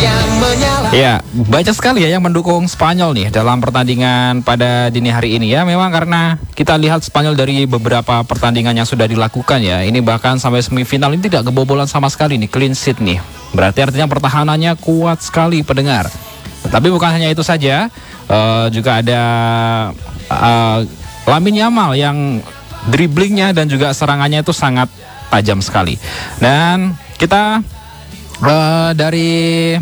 Ya, banyak sekali ya yang mendukung Spanyol nih dalam pertandingan pada dini hari ini ya. Memang karena kita lihat Spanyol dari beberapa pertandingan yang sudah dilakukan ya. Ini bahkan sampai semifinal ini tidak kebobolan sama sekali nih, clean sheet nih. Berarti artinya pertahanannya kuat sekali pendengar. Tapi bukan hanya itu saja, juga ada Lamine Yamal yang dribblingnya dan juga serangannya itu sangat tajam sekali. Dan kita dari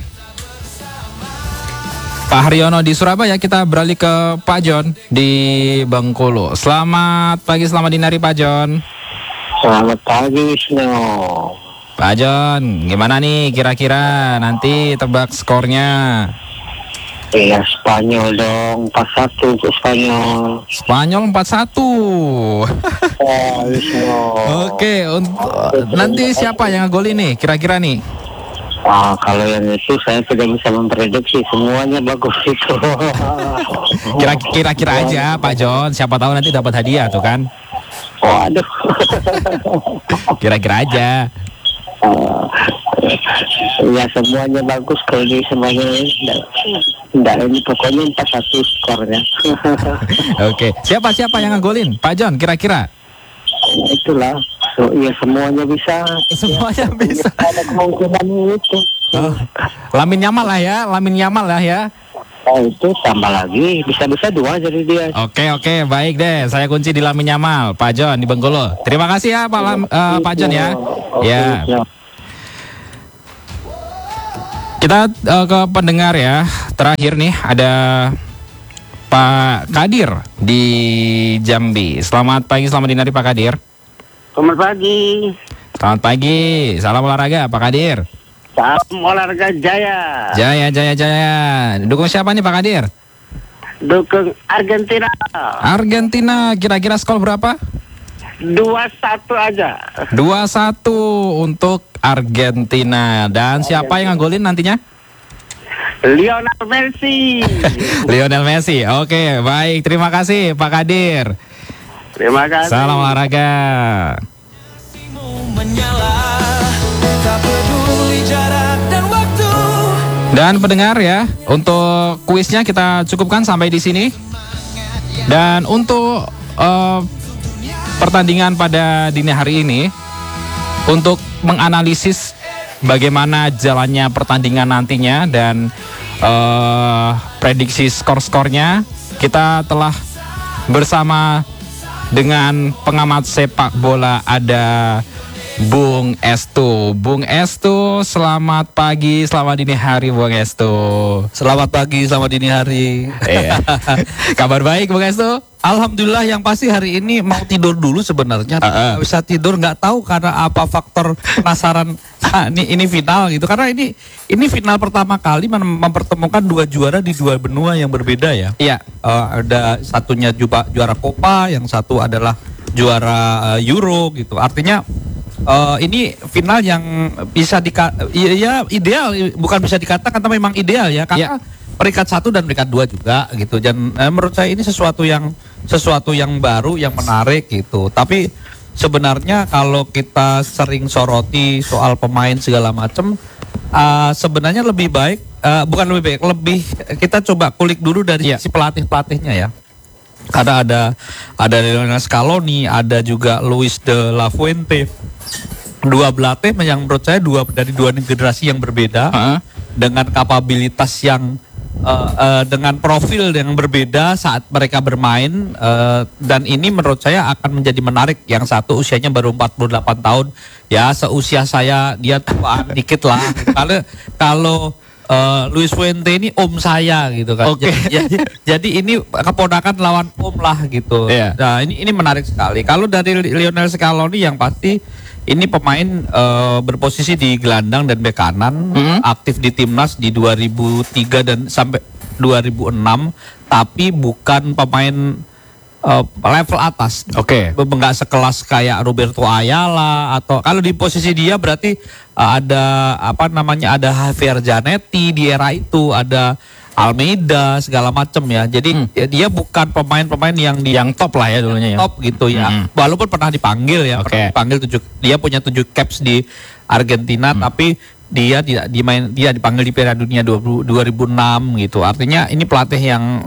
Pak Haryono di Surabaya, kita beralih ke Pak John di Bengkulu. Selamat pagi, selamat dini hari Pak John. Selamat pagi Wisnu. Pak John, gimana nih kira-kira nanti tebak skornya? Iya, Spanyol dong, 4-1 untuk Spanyol. Spanyol 4-1. Wisnu. Oke, nanti siapa yang ngegolin nih kira-kira nih? Kalau yang itu saya tidak bisa memprediksi, semuanya bagus itu. Kira-kira aja Pak John, siapa tahu nanti dapat hadiah tuh kan? Waduh. Kira-kira aja. Ya semuanya bagus, kalau ini semuanya enggak, ini pokoknya 4-1 skornya. Oke, siapa yang ngegolin? Pak John, kira-kira? Itulah. Ya semuanya bisa. Semuanya bisa. Ada kemungkinan itu. Lamine Yamal lah ya. Itu tambah lagi, bisa-bisa 2 jadi dia. Oke, baik deh. Saya kunci di Lamine Yamal, Pak John di Bengkulu. Terima kasih ya Pak John ya. Ya. Kita ke pendengar ya. Terakhir nih ada Pak Kadir di Jambi. Selamat pagi, selamat dini hari Pak Kadir. Selamat pagi. Selamat pagi. Salam olahraga Pak Kadir. Salam olahraga Jaya. Jaya. Dukung siapa nih Pak Kadir? Dukung Argentina. Argentina, kira-kira skor berapa? 2-1 aja. 2-1 untuk Argentina. Dan siapa yang ngegolin nantinya? Lionel Messi. Lionel Messi. Oke, baik. Terima kasih Pak Kadir. Terima kasih. Salam olahraga. Dan pendengar ya, untuk kuisnya kita cukupkan sampai di sini. Dan untuk pertandingan pada dini hari ini, untuk menganalisis bagaimana jalannya pertandingan nantinya dan prediksi skor-skornya, kita telah bersama dengan pengamat sepak bola, ada Bung Estu. Bung Estu, selamat pagi, selamat dini hari Bung Estu. Selamat pagi, selamat dini hari. Kabar baik Bung Estu? Alhamdulillah, yang pasti hari ini mau tidur dulu sebenarnya. Nggak bisa tidur, nggak tahu karena apa faktor penasaran. Ini final gitu, karena ini final pertama kali mempertemukan 2 juara di 2 benua yang berbeda ya. Iya. Ada satunya juara Copa, yang satu adalah juara Euro gitu. Artinya ini final yang bisa ideal, bukan bisa dikatakan, tapi memang ideal ya, karena peringkat 1 dan peringkat 2 juga gitu. Dan menurut saya ini sesuatu yang baru, yang menarik gitu. Tapi sebenarnya kalau kita sering soroti soal pemain segala macam, sebenarnya lebih baik, bukan lebih baik, lebih kita coba kulik dulu dari si pelatihnya ya. Karena ada Lionel Scaloni, ada juga Luis de la Fuente. 2 pelatih yang menurut saya dari 2 generasi yang berbeda, dengan kapabilitas yang dengan profil yang berbeda saat mereka bermain, dan ini menurut saya akan menjadi menarik. Yang satu usianya baru 48 tahun ya, seusia saya, dia tuaan dikit lah. Kalau Luis Fuente ini om saya gitu kan. Jadi ini keponakan lawan om lah gitu. Nah ini menarik sekali. Kalau dari Lionel Scaloni, yang pasti ini pemain berposisi di gelandang dan bek kanan, aktif di timnas di 2003 dan sampai 2006, tapi bukan pemain level atas. Nggak sekelas kayak Roberto Ayala, atau kalau di posisi dia berarti ada ada Javier Zanetti di era itu, ada Almeida segala macam ya. Jadi dia bukan pemain-pemain yang top lah ya dulunya ya. Top gitu ya. Walaupun pernah dipanggil ya, dia punya 7 caps di Argentina, tapi dia dipanggil di Piala Dunia 2006 gitu. Artinya ini pelatih yang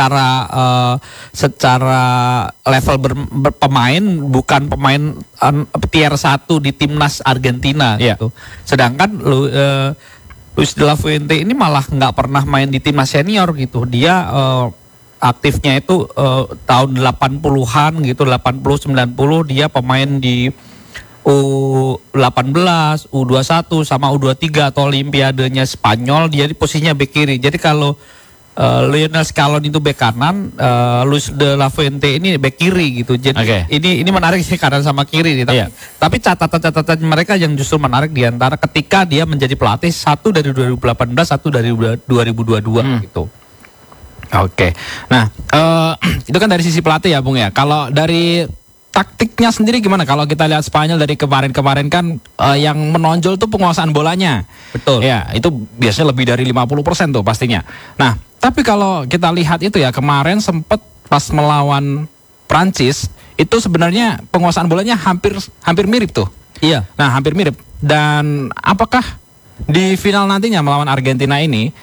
secara level pemain bukan pemain tier 1 di timnas Argentina gitu. Sedangkan Luis de la Fuente ini malah nggak pernah main di timnas senior gitu. Dia aktifnya itu tahun 80-an gitu, 80 90 dia pemain di U18, U21 sama U23 atau Olimpiadenya Spanyol, dia di posisinya bek kiri. Jadi kalau Lionel Scaloni itu bek kanan, Luis de la Fuente ini bek kiri gitu. Jadi ini menarik sih kanan sama kiri nih. Tapi catatan-catatan mereka yang justru menarik diantara ketika dia menjadi pelatih, satu dari 2018, satu dari 2022 gitu. Nah itu kan dari sisi pelatih ya Bung ya. Kalau dari taktiknya sendiri gimana? Kalau kita lihat Spanyol dari kemarin-kemarin kan yang menonjol tuh penguasaan bolanya. Betul. Ya, itu biasanya lebih dari 50% tuh pastinya. Nah, tapi kalau kita lihat itu ya kemarin sempat pas melawan Prancis itu sebenarnya penguasaan bolanya hampir mirip tuh. Iya. Nah, hampir mirip. Dan apakah di final nantinya melawan Argentina ini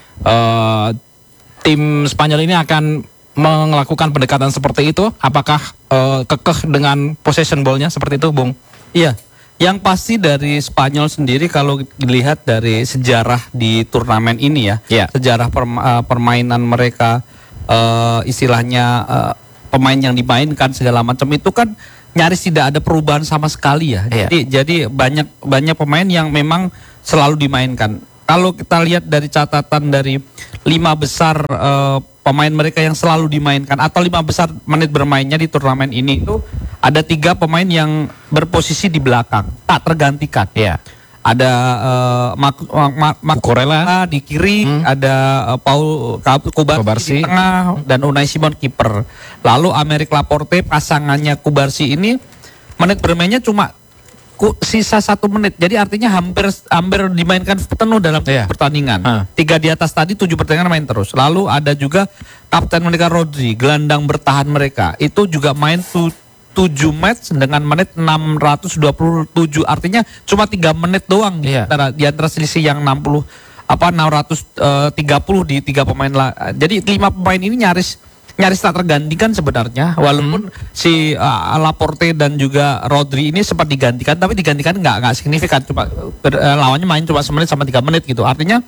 tim Spanyol ini akan melakukan pendekatan seperti itu? Apakah kekeh dengan possession ball-nya seperti itu, Bung? Iya, yang pasti dari Spanyol sendiri kalau dilihat dari sejarah di turnamen ini sejarah permainan mereka, istilahnya pemain yang dimainkan segala macam itu kan nyaris tidak ada perubahan sama sekali ya. Jadi banyak pemain yang memang selalu dimainkan. Kalau kita lihat dari catatan dari 5 besar pemain mereka yang selalu dimainkan atau 5 besar menit bermainnya di turnamen ini itu ada 3 pemain yang berposisi di belakang tak tergantikan. Ada Cucurella di kiri, ada Paul Cubarsí di tengah dan Unai Simon kiper. Lalu Aymeric Laporte pasangannya Cubarsí ini menit bermainnya cuma sisa 1 menit, jadi artinya hampir dimainkan penuh dalam pertandingan. 3 di atas tadi 7 pertandingan main terus. Lalu ada juga kapten mereka Rodri, gelandang bertahan mereka, itu juga main 7 match dengan menit 627. Artinya cuma 3 menit doang di antara selisih yang 630 di 3 pemain lah. Jadi 5 pemain ini nyaris tak tergantikan sebenarnya, walaupun si Laporte dan juga Rodri ini sempat digantikan, tapi digantikan nggak signifikan, cuma lawannya main cuma 1 menit sama 3 menit gitu. Artinya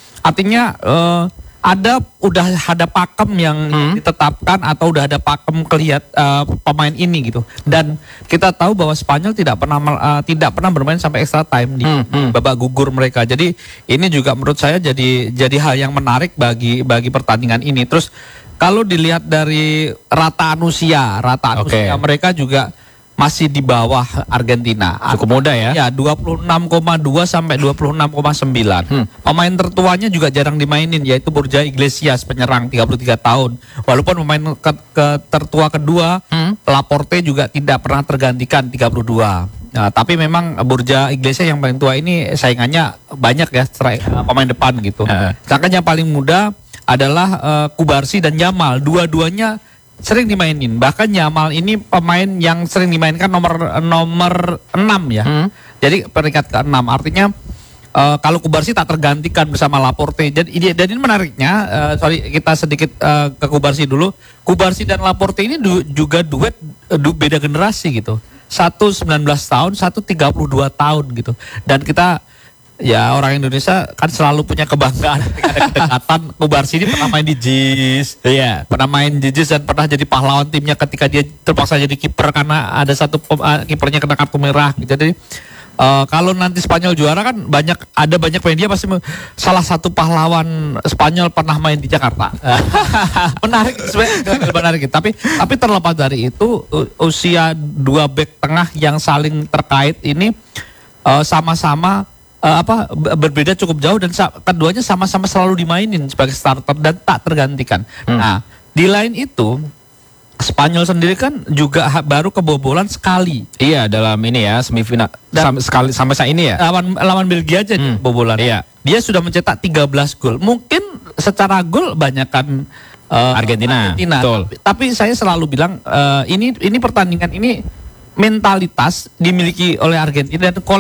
udah ada pakem yang ditetapkan atau udah ada pakem pemain ini gitu. Dan kita tahu bahwa Spanyol tidak pernah bermain sampai extra time di babak gugur mereka. Jadi ini juga menurut saya jadi hal yang menarik bagi pertandingan ini. Terus kalau dilihat dari rataan usia mereka juga masih di bawah Argentina. Cukup muda ya? Ya, 26,2 sampai 26,9. Pemain tertuanya juga jarang dimainin, yaitu Borja Iglesias, penyerang 33 tahun. Walaupun pemain tertua kedua, Laporte juga tidak pernah tergantikan 32. Nah, tapi memang Borja Iglesias yang paling tua ini saingannya banyak ya, pemain depan gitu. Sedangkan yang paling muda adalah Cubarsí dan Yamal. Dua-duanya sering dimainin. Bahkan Yamal ini pemain yang sering dimainkan nomor 6 ya. Jadi peringkat ke-6. Artinya kalau Cubarsí tak tergantikan bersama Laporte. Dan ini menariknya, kita sedikit ke Cubarsí dulu. Cubarsí dan Laporte ini juga duet beda generasi gitu. Satu 19 tahun, satu 32 tahun gitu. Dan kita ya orang Indonesia kan selalu punya kebanggaan ketika ada kedekatan. Cubarsí ini pernah main di JIS, pernah main di JIS dan pernah jadi pahlawan timnya ketika dia terpaksa jadi kiper karena ada satu kipernya kena kartu merah. Jadi kalau nanti Spanyol juara kan ada banyak pemain dia pasti salah satu pahlawan Spanyol pernah main di Jakarta. Menarik sebenarnya, menarik. Tapi terlepas dari itu, usia 2 bek tengah yang saling terkait ini sama-sama berbeda cukup jauh dan keduanya sama-sama selalu dimainin sebagai starter dan tak tergantikan. Nah, di lain itu Spanyol sendiri kan juga baru kebobolan sekali. Iya, dalam ini ya semifinal sekali sampai saat ini ya. Lawan Belgia aja kebobolan. Iya. Dia sudah mencetak 13 gol. Mungkin secara gol banyakkan Argentina. Betul. Tapi saya selalu bilang ini pertandingan ini mentalitas dimiliki oleh Argentina dan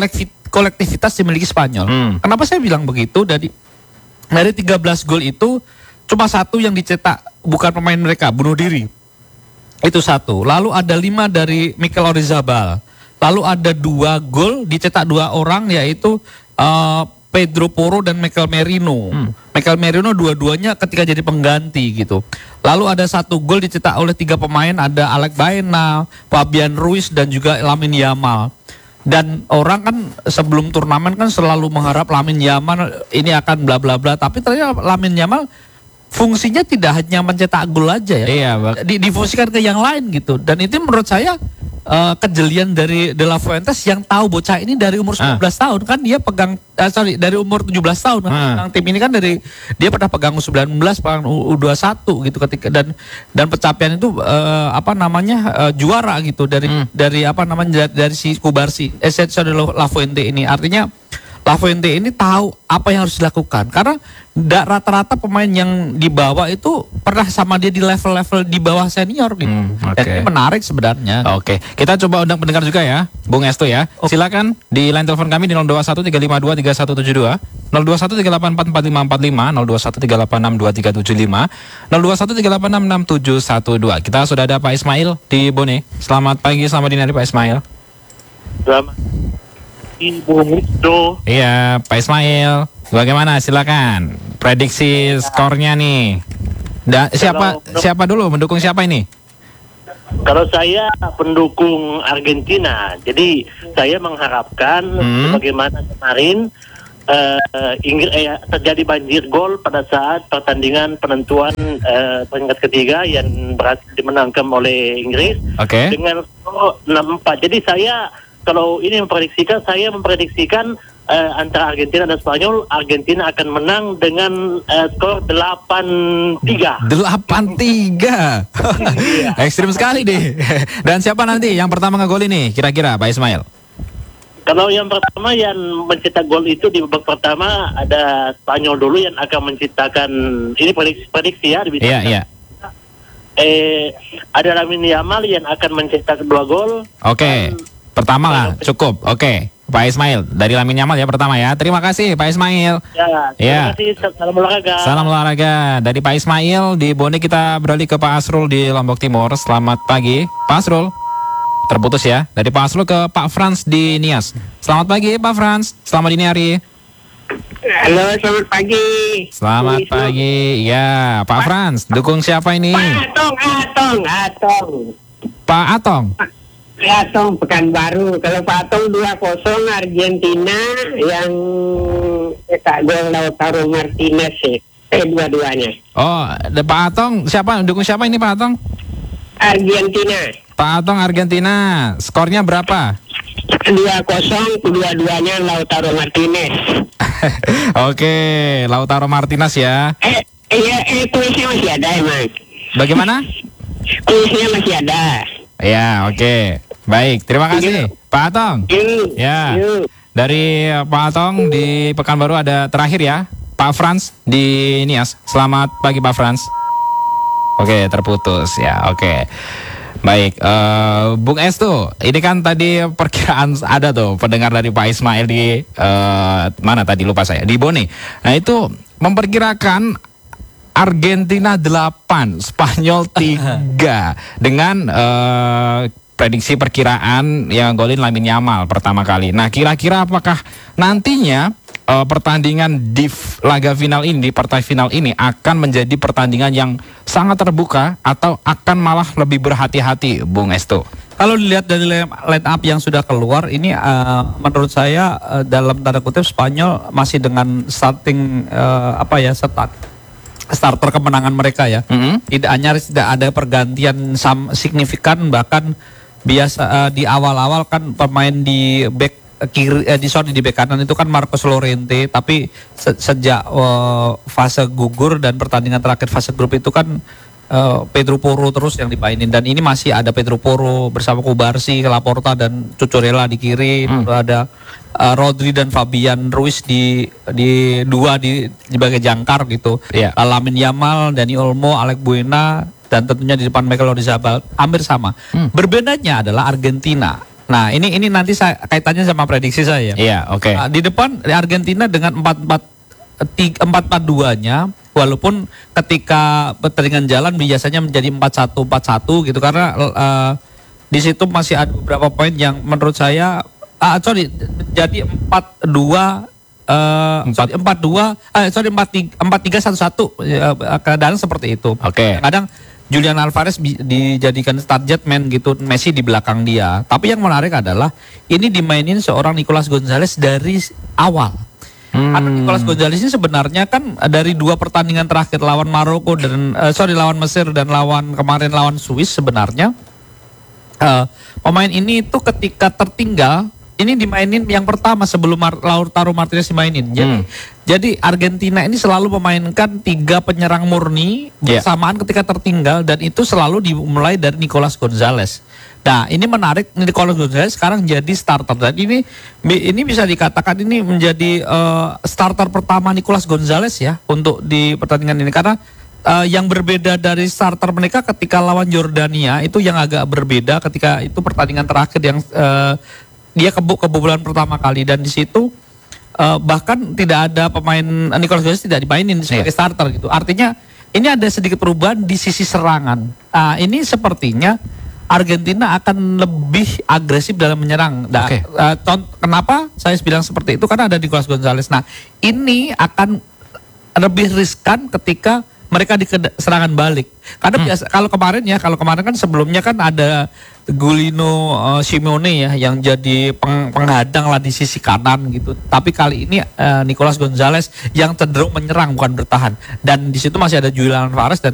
kolektivitas dimiliki Spanyol. Kenapa saya bilang begitu? Dari 13 gol itu cuma satu yang dicetak bukan pemain mereka, bunuh diri. Itu satu. Lalu ada 5 dari Mikel Oyarzabal. Lalu ada 2 gol dicetak 2 orang, yaitu Pedro Porro dan Mikel Merino. Mikel Merino dua-duanya ketika jadi pengganti gitu. Lalu ada 1 gol dicetak oleh 3 pemain, ada Alex Baena, Fabian Ruiz dan juga Lamine Yamal. Dan orang kan sebelum turnamen kan selalu mengharap Lamine Yamal ini akan bla bla bla, tapi ternyata Lamine Yamal fungsinya tidak hanya mencetak gol aja ya. Iya, difungsikan ke yang lain gitu. Dan itu menurut saya kejelian dari De La Fuentes yang tahu bocah ini dari umur 19 tahun kan dia pegang dari umur 17 tahun kan pegang tim ini kan dari dia pernah pegang U19, pegang U21 gitu ketika dan pencapaian itu juara gitu dari dari si Kubarsi De La Fuente ini. Artinya La Fuente ini tahu apa yang harus dilakukan karena rata-rata pemain yang dibawa itu pernah sama dia di level-level di bawah senior gitu. Dan ini menarik sebenarnya. Oke, kita coba undang pendengar juga ya, Bung Esto ya. Silakan di line telepon kami di 0213523172, 0213844545, 0213862375, 0213866712. Kita sudah ada Pak Ismail di Bone. Selamat pagi, selamat dini hari Pak Ismail. Selamat Ibu Esto. Iya, Pak Ismail. Bagaimana? Silakan. Prediksi skornya nih. Siapa dulu? Mendukung siapa ini? Kalau saya pendukung Argentina, jadi saya mengharapkan bagaimana kemarin terjadi banjir gol pada saat pertandingan penentuan peringkat ketiga yang berhasil dimenangkan oleh Inggris dengan skor 6-4. Jadi kalau ini saya memprediksi antara Argentina dan Spanyol, Argentina akan menang dengan skor 8-3. 8-3. Ekstrim sekali deh. Dan siapa nanti yang pertama ngegol ini kira-kira Pak Ismail? Kalau yang pertama yang mencetak gol itu di babak pertama ada Spanyol dulu yang akan menciptakan, ini prediksi ya. Iya. Ada Lamine Yamal yang akan mencetak 2 gol. Oke. Pertama lah, cukup. Oke, Pak Ismail dari Lamine Yamal ya pertama ya. Terima kasih Pak Ismail. Terima kasih. Salam olahraga. Salam olahraga dari Pak Ismail di Bone. Kita beralih ke Pak Asrul di Lombok Timur. Selamat pagi, Pak Asrul. Terputus ya. Dari Pak Asrul ke Pak Frans di Nias. Selamat pagi Pak Frans. Selamat dini hari. Halo, selamat pagi. Selamat pagi. Ya, Pak Frans, dukung siapa ini? Atong. Pak Atong. Atong Pekanbaru. Kalau Pak Atong 2-0 Argentina yang cetak gol Lautaro Martinez dua-duanya. Oh, Pak Atong dukung siapa ini Pak Atong? Argentina. Pak Atong Argentina. Skornya berapa? 2-0 dua-duanya Lautaro Martinez. Oke, Lautaro Martinez ya. Kuisnya masih ada emang. Bagaimana? Kuisnya masih ada. Ya, oke. Baik, terima kasih Pak Atong. Ya. Dari Pak Atong di Pekanbaru ada terakhir ya, Pak Frans di Nias. Selamat pagi Pak Frans. Oke, terputus ya. Oke. Baik, Bung Esto, ini kan tadi perkiraan ada tuh pendengar dari Pak Ismail di mana tadi lupa saya, di Bone. Nah, itu memperkirakan Argentina 8, Spanyol 3 dengan prediksi perkiraan yang golin Lamine Yamal pertama kali. Nah, kira-kira apakah nantinya pertandingan di laga final ini, di partai final ini akan menjadi pertandingan yang sangat terbuka atau akan malah lebih berhati-hati, Bung Esto? Kalau dilihat dari line up yang sudah keluar ini, menurut saya dalam tanda kutip Spanyol masih dengan starter kemenangan mereka ya. Tidak ada pergantian signifikan, bahkan biasa di awal-awal kan pemain di back kiri di back kanan itu kan Marcos Llorente, tapi sejak fase gugur dan pertandingan terakhir fase grup itu kan Pedro Porro terus yang dimainin, dan ini masih ada Pedro Porro bersama Kubarsi, Laporta dan Cucurella di kiri. Ada Rodri dan Fabian Ruiz di bagian jangkar gitu. Lamine Yamal, Dani Olmo, Alex Baena, dan tentunya di depan Mikel Oyarzabal hampir sama. Berbedanya adalah Argentina. Nah, ini nanti saya kaitannya sama prediksi saya. Iya, oke. Di depan Argentina dengan 4-4-2-nya, walaupun ketika pertandingan jalan biasanya menjadi 4-1-4-1 gitu, karena di situ masih ada beberapa poin yang menurut saya jadi 4-2 4-3-1-1 keadaan seperti itu. Oke. Kadang Julian Alvarez dijadikan target man gitu, Messi di belakang dia. Tapi yang menarik adalah ini dimainin seorang Nicolas Gonzalez dari awal. Karena Nicolas Gonzalez ini sebenarnya kan dari 2 pertandingan terakhir lawan Maroko dan lawan Mesir dan kemarin lawan Swiss sebenarnya pemain ini itu ketika tertinggal ini dimainin yang pertama sebelum Lautaro Martinez dimainin. Jadi Argentina ini selalu memainkan 3 penyerang murni bersamaan ketika tertinggal, dan itu selalu dimulai dari Nicolas Gonzalez. Nah, ini menarik, Nicolas Gonzalez sekarang jadi starter, dan ini bisa dikatakan ini menjadi starter pertama Nicolas Gonzalez ya untuk di pertandingan ini, karena yang berbeda dari starter mereka ketika lawan Jordania itu yang agak berbeda ketika itu pertandingan terakhir yang dia kebobolan pertama kali, dan di situ bahkan tidak ada pemain Nicolas Gonzalez tidak dimainin sebagai starter gitu. Artinya ini ada sedikit perubahan di sisi serangan. Ini sepertinya Argentina akan lebih agresif dalam menyerang. Kenapa saya bilang seperti itu? Karena ada Nicolas Gonzalez. Nah, ini akan lebih riskan ketika mereka di serangan balik. Karena biasa kalau kemarin kan sebelumnya kan ada Giuliano Simeone ya yang jadi penghadang lah di sisi kanan gitu. Tapi kali ini Nicolas Gonzalez yang cenderung menyerang bukan bertahan. Dan di situ masih ada Julian Alvarez dan